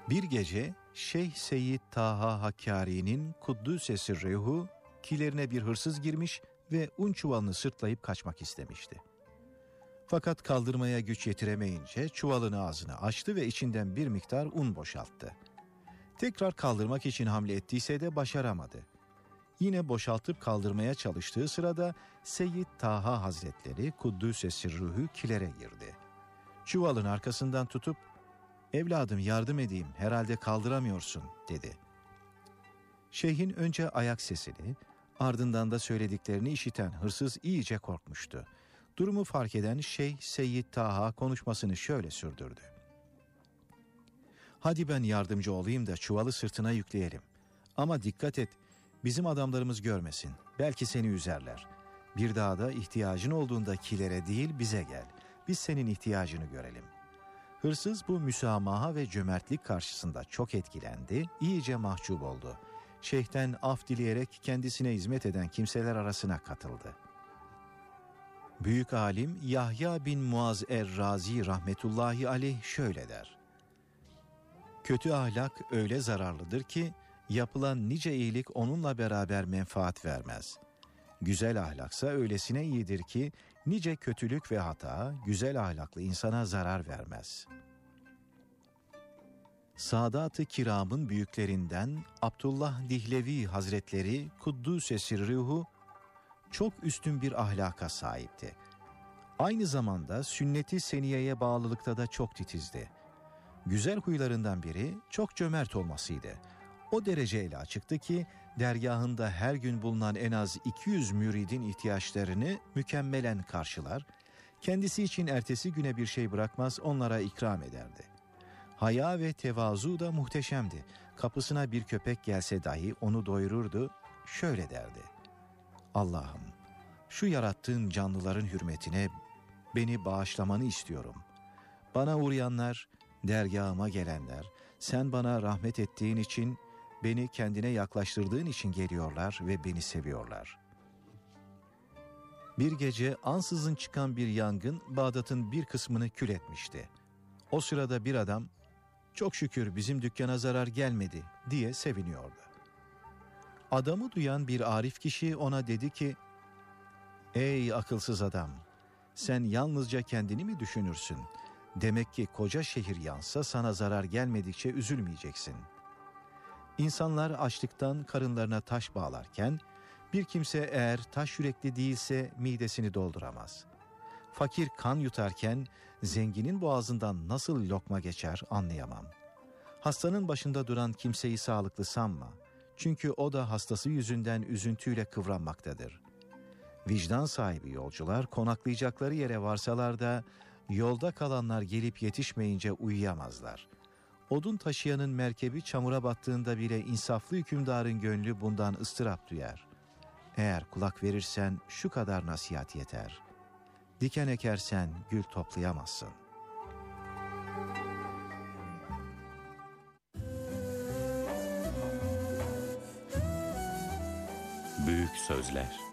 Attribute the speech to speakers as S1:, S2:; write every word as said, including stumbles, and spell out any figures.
S1: Bir gece Şeyh Seyyid Taha Hakkari'nin Kuddüs'e sirruhu kilerine bir hırsız girmiş ve un çuvalını sırtlayıp kaçmak istemişti. Fakat kaldırmaya güç yetiremeyince çuvalın ağzını açtı ve içinden bir miktar un boşalttı. Tekrar kaldırmak için hamle ettiyse de başaramadı. Yine boşaltıp kaldırmaya çalıştığı sırada Seyyid Taha Hazretleri Kuddüs'e sirruhu kilere girdi. Çuvalın arkasından tutup "Evladım, yardım edeyim, herhalde kaldıramıyorsun," dedi. Şeyhin önce ayak sesini, ardından da söylediklerini işiten hırsız iyice korkmuştu. Durumu fark eden Şeyh Seyyid Taha konuşmasını şöyle sürdürdü: "Hadi ben yardımcı olayım da çuvalı sırtına yükleyelim. Ama dikkat et, bizim adamlarımız görmesin. Belki seni üzerler. Bir daha da ihtiyacın olduğunda kilere değil bize gel. Biz senin ihtiyacını görelim." Hırsız bu müsamaha ve cömertlik karşısında çok etkilendi, iyice mahcup oldu. Şeyhten af dileyerek kendisine hizmet eden kimseler arasına katıldı. Büyük alim Yahya bin Muaz er-Razi rahmetullahi aleyh şöyle der: "Kötü ahlak öyle zararlıdır ki yapılan nice iyilik onunla beraber menfaat vermez. Güzel ahlaksa öylesine iyidir ki nice kötülük ve hata güzel ahlaklı insana zarar vermez." Sadat-ı Kiram'ın büyüklerinden Abdullah Dihlevi Hazretleri Kuddüs'e sirruhu çok üstün bir ahlaka sahipti. Aynı zamanda sünnet-i seniyeye bağlılıkta da çok titizdi. Güzel huylarından biri çok cömert olmasıydı. O dereceyle açıktı ki dergahında her gün bulunan en az iki yüz müridin ihtiyaçlarını mükemmelen karşılar, kendisi için ertesi güne bir şey bırakmaz, onlara ikram ederdi. Haya ve tevazu da muhteşemdi. Kapısına bir köpek gelse dahi onu doyururdu, şöyle derdi: "Allah'ım, şu yarattığın canlıların hürmetine beni bağışlamanı istiyorum. Bana uğrayanlar, dergahıma gelenler, sen bana rahmet ettiğin için, beni kendine yaklaştırdığın için geliyorlar ve beni seviyorlar." Bir gece ansızın çıkan bir yangın Bağdat'ın bir kısmını kül etmişti. O sırada bir adam, "Çok şükür bizim dükkana zarar gelmedi," diye seviniyordu. Adamı duyan bir arif kişi ona dedi ki, "Ey akılsız adam, sen yalnızca kendini mi düşünürsün? Demek ki koca şehir yansa sana zarar gelmedikçe üzülmeyeceksin. İnsanlar açlıktan karınlarına taş bağlarken, bir kimse eğer taş yürekli değilse midesini dolduramaz. Fakir kan yutarken zenginin boğazından nasıl lokma geçer anlayamam. Hastanın başında duran kimseyi sağlıklı sanma. Çünkü o da hastası yüzünden üzüntüyle kıvranmaktadır. Vicdan sahibi yolcular konaklayacakları yere varsalar da yolda kalanlar gelip yetişmeyince uyuyamazlar. Odun taşıyanın merkebi çamura battığında bile insaflı hükümdarın gönlü bundan ıstırap duyar. Eğer kulak verirsen şu kadar nasihat yeter. Diken ekersen gül toplayamazsın."
S2: Büyük sözler.